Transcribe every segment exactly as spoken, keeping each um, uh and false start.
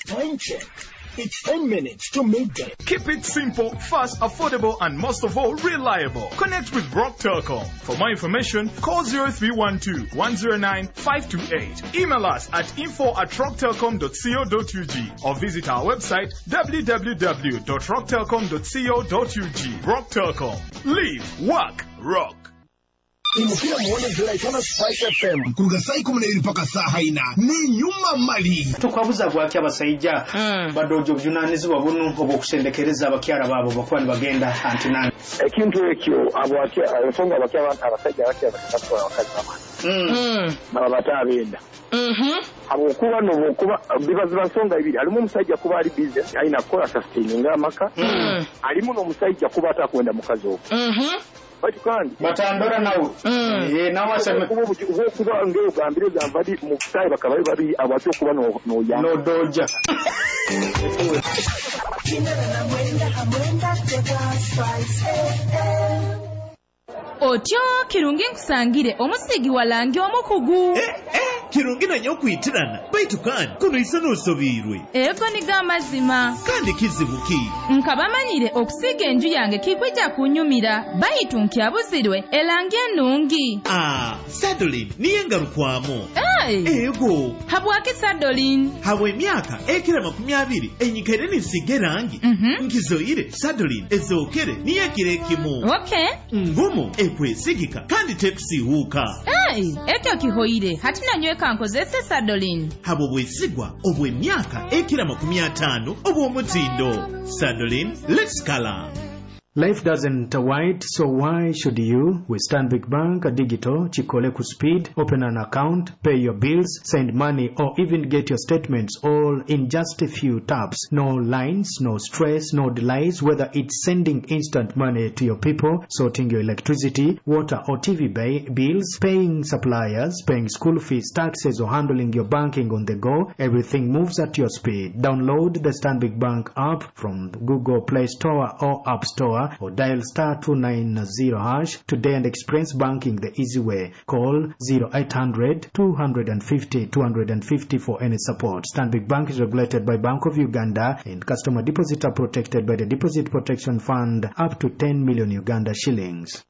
Time check. It's ten minutes to midday. Keep it simple, fast, affordable, and most of all, reliable. Connect with Rock Telecom. For more information, call zero three one two, one zero nine, five two eight. Email us at info at rock telecom dot co dot u g or visit our website w w w dot rock telecom dot co dot u g. Rock Telecom. Live, work, rock. Imupira muone July Spike F M. Kuruga sai kumuneri mpaka saa haina. Ni nyuma mali. Tukwabuza bwaki abasayija. Mm. Badojo byunanizi babunu obokusendekereza abakyara babo bakwani bagenda antinani. Ekintu ekyo abwaki abasonga abakyara abasajja abakyara bakatwala abakazi bamani. Mm. Baba batabenda. Mhm. Abo kuba no kuba bibaza basonga ibiri. Alimu omusajja kuba ali business alina kola sustaining amaka. Mm. Alimu no omusajja kuba atakwenda mukazi obo. Mhm. Batukandi batandora nawo eh nawo asema kuba kuba ngeo gambire zambadi mu kitayi bakabaye babi abacho kuba no no ya no doja Otyo kirungi nkusangire omusigi walangi omukugu eh eh kirungi nanyo kwitirana baitu kandi kuno isano sobirwe ego ni gamazima kandi kizibuki nkabamanyire okusiga enju yange kikwijja kunyumira baitu nkyabuzirwe elangi ennungi ah Sadolin niye ngarukwamo hey. ego habwaki Sadolin habwe emyaka ekira makumi abiri enyikere nisige rangi mm -hmm. nkizoire Sadolin ezokere niye kirekimu okay ngumu ekwesigika kandi tekusihuka hey ekyo kihoire hati nanyweka nkozese Sadolin habo bwesigwa obwe myaka ekira makumi atano obwo mutindo Sadolin let's color. Life doesn't wait, so why should you? With Stanbic Bank Digital, Chikole ku speed, open an account, pay your bills, send money, or even get your statements all in just a few taps. No lines, no stress, no delays, whether it's sending instant money to your people, sorting your electricity, water or T V bills, paying suppliers, paying school fees, taxes, or handling your banking on the go, everything moves at your speed. Download the Stanbic Bank app from Google Play Store or App Store, or dial star two nine zero hash today and experience banking the easy way. Call zero eight hundred, two fifty, two fifty for any support. Stanbic Bank is regulated by Bank of Uganda, and customer deposits are protected by the Deposit Protection Fund up to ten million Uganda shillings.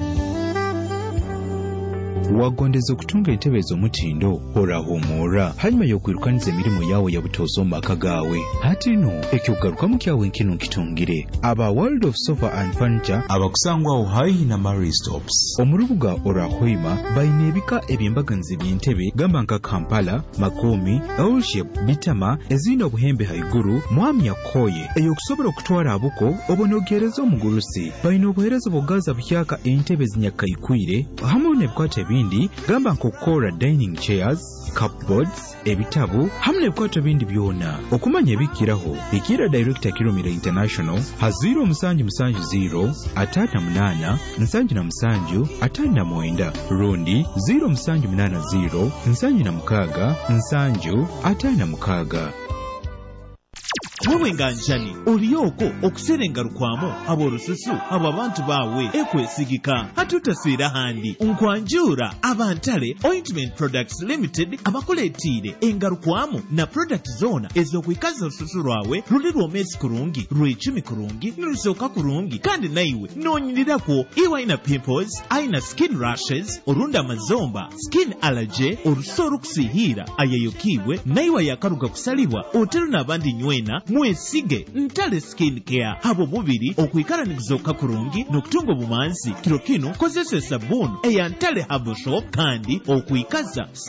Wagondeza okutunga entebe ez'omutindo orahumura hanyuma y'okwirukaniza emirimu yawe ya butozo mu maka gawe hati no ekyogarukamu kyawe nkino nkitungire aba World of Sofa and Furniture abakusangwawo hayi na Mary Stops omurubuga orahoima bayina ebika ebyembaganizi by'entebe gamba nka Kampala, Makomi, L-shape, Bitama ezirina obuhembe haiguru mwami yakoye eyokusobola okutwala abuko obonogereza omugulusi bayina obuherezo bwogaza buhyaka entebe zinyakaikwire hamwe n'ebikwata bindi gamba nkokora dining chairs, cupboards, ebitabu hamwe n'ebikwata bindi byona okumanya ebikiraho ikira Director Kilomita International ha zero musanju musanju zero atata munana nsanju na musanju atana na mwenda rundi zero musanju munana zero nsanju na mukaga nsanju atana mukaga. Wewe nganjani oliyoko okuserenga rukwamo aborususu abo abantu bawe ekwesigika hatutasira handi nkwanjura abantale Ointment Products Limited abakuletire engarukwamo na product zona ezokwikaza rususu rwawe ruli rwomezi kurungi rwicumi kurungi nirusoka kurungi kandi naiwe nonyirirako iwa ina pimples aina skin rashes orunda mazomba skin allergy orusoro kusihira ayayokiwe naiwa yakaruga kusalibwa otero nabandi nywena mwesige ntale skin care habo mubiri okwikaranikizoka kurungi nokutunga obumanzi kiro kino kozesa sabuni eya ntale habo shop kandi okwikaza